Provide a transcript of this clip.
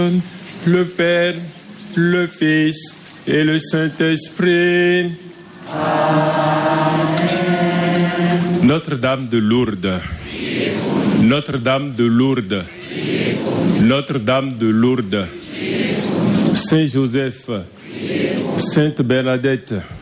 le Père, le Fils et le Saint-Esprit. Amen. Notre-Dame de Lourdes. Notre-Dame de Lourdes. Notre-Dame de Lourdes. Saint Joseph. Sainte Bernadette.